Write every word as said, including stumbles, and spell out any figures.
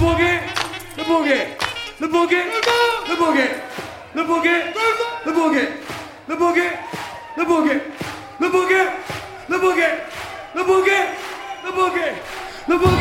boogie, the boogie, the boogie, the boogie, the boogie, the boogie, the boogie, the boogie, the boogie, the boogie, the boogie, the boogie, the boogie.